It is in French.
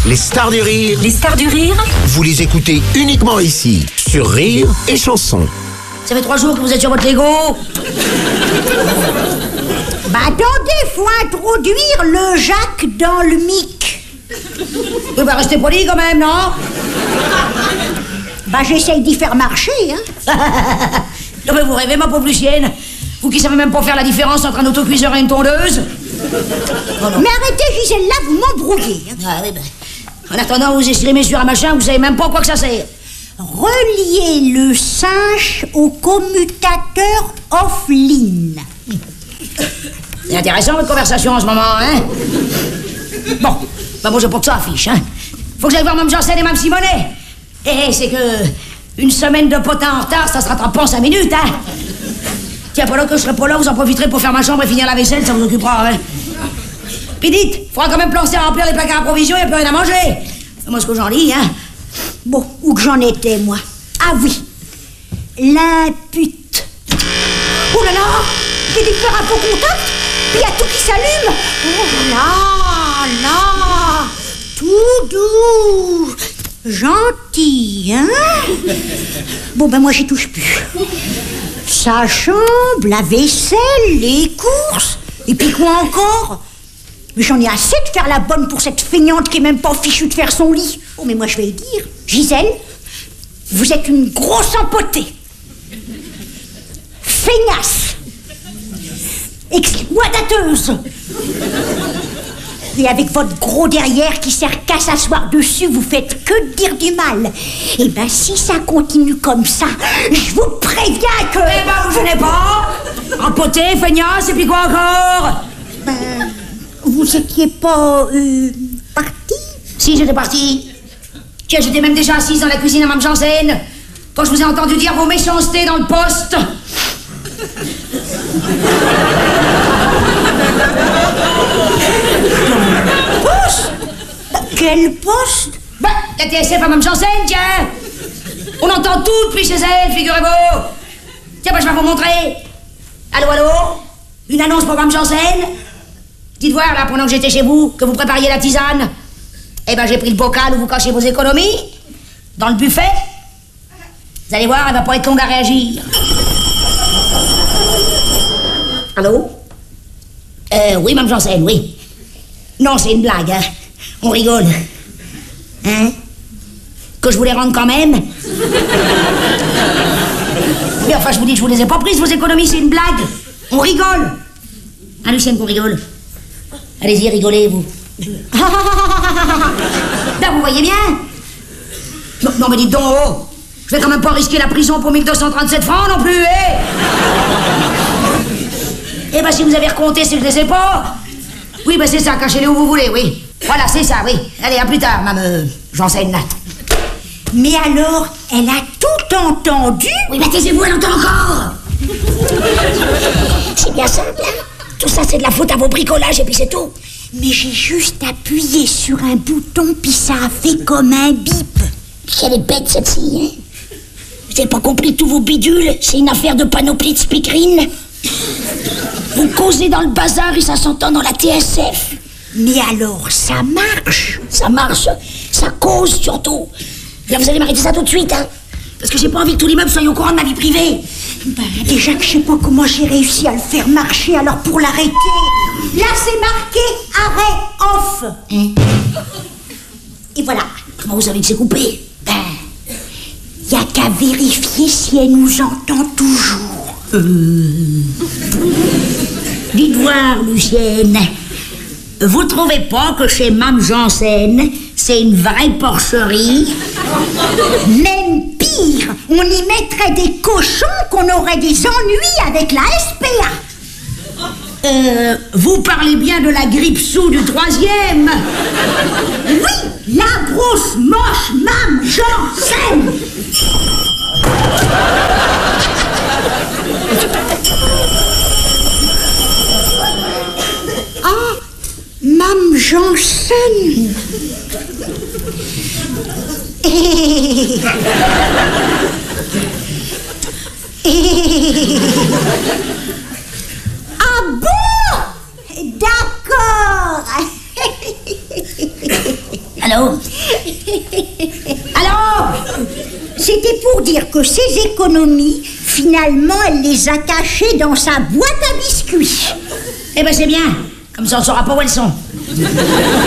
Les stars du rire. Les stars du rire. Vous les écoutez uniquement ici, sur Rire et Chanson. Ça fait 3 jours que vous êtes sur votre Lego. Bah attendez, faut introduire le Jacques dans le mic. Vous va rester poli quand même, non? Bah j'essaye d'y faire marcher, hein. Non mais vous rêvez, ma pauvre Lucienne. Vous qui savez même pas faire la différence entre un autocuiseur et une tondeuse. Oh mais arrêtez, Gisèle, là, vous m'embrouillez. Hein. Ah oui, ben. En attendant, vous estimez sur un machin, vous savez même pas quoi que ça sert. Reliez le singe au commutateur offline. C'est intéressant votre conversation en ce moment, hein? Bon, bah moi j'ai pas que ça affiche, hein. Faut que j'aille voir Mme Janssen et Mme Simonet. C'est que une semaine de potin en retard, ça se rattrape pas en 5 minutes, hein. Tiens, pendant que je serai pas là, vous en profiterez pour faire ma chambre et finir la vaisselle, ça vous occupera, hein. Puis dites, faudra quand même penser à remplir les placards à provisions, y a plus rien à manger. C'est moi ce que j'en lis, hein. Bon, où que j'en étais, moi? Ah oui, l'impute. Oh là là, il y a des fers à faux contact, puis il y a tout qui s'allume. Oh là là, tout doux, gentil, hein? Bon, ben moi j'y touche plus. Sa chambre, la vaisselle, les courses, et puis quoi encore? Mais j'en ai assez de faire la bonne pour cette feignante qui est même pas fichue de faire son lit. Oh, mais moi je vais le dire. Gisèle, vous êtes une grosse empotée. Feignasse. Exploitateuse. Et avec votre gros derrière qui sert qu'à s'asseoir dessus, vous faites que de dire du mal. Et ben si ça continue comme ça, je vous préviens que... Eh ben vous gênez pas. Empotée, feignasse, et puis quoi encore? Ben... Vous étiez pas... parti? Si, j'étais parti. Tiens, j'étais même déjà assise dans la cuisine à Mme Janssen quand je vous ai entendu dire vos méchancetés dans le poste. Poste? Quel poste? Bah, la TSF à Mme Janssen, tiens. On entend tout depuis chez elle, figurez-vous. Tiens, bah, je vais vous montrer. Allô, allô? Une annonce pour Mme Janssen? Dites voir, là, pendant que j'étais chez vous, que vous prépariez la tisane. Eh ben, j'ai pris le bocal où vous cachez vos économies, dans le buffet. Vous allez voir, elle va pas être longue à réagir. Allô? Oui, Mme Janssen, oui. Non, c'est une blague, hein. On rigole. Hein? Que je vous les rende quand même? Mais enfin, je vous dis que je vous les ai pas prises, vos économies, c'est une blague. On rigole. Hein, Lucienne, qu'on rigole? Allez-y, rigolez, vous. Là, vous voyez bien? Non, mais dites donc, oh. Je vais quand même pas risquer la prison pour 1237 francs non plus, eh? Eh ben, si vous avez recompté, c'est que je les ai pas. Oui, ben c'est ça, cachez-les où vous voulez, oui. Voilà, c'est ça, oui. Allez, à plus tard, Mme Janssen. Mais alors, elle a tout entendu? Oui, mais taisez-vous, elle entend encore. C'est bien simple, hein. Tout ça, c'est de la faute à vos bricolages et puis c'est tout. Mais j'ai juste appuyé sur un bouton puis ça a fait comme un bip. Elle est bête, celle-ci, hein. Vous n'avez pas compris tous vos bidules? C'est une affaire de panoplie de speakerine. Vous causez dans le bazar et ça s'entend dans la TSF. Mais alors, ça marche? Ça marche, ça cause surtout. Là, vous allez m'arrêter ça tout de suite, hein. Parce que j'ai pas envie que tout l'immeuble soit au courant de ma vie privée. Ben, déjà que je sais pas comment j'ai réussi à le faire marcher, alors pour l'arrêter... Là, c'est marqué arrêt off. Et voilà. Comment vous savez que c'est coupé? Ben, y a qu'à vérifier si elle nous entend toujours. Dites voir, Lucienne. Vous trouvez pas que chez Mme Janssen, c'est une vraie porcherie? Même pire, on y mettrait des cochons qu'on aurait des ennuis avec la SPA. Vous parlez bien de la grippe sous du 3e? Oui, la grosse moche Mme Janssen. Ah, Mme Janssen. Ah bon? D'accord. Allô? Allô? C'était pour dire que ses économies, finalement, elle les a cachées dans sa boîte à biscuits. Eh ben c'est bien. Comme ça, on saura pas où elles sont.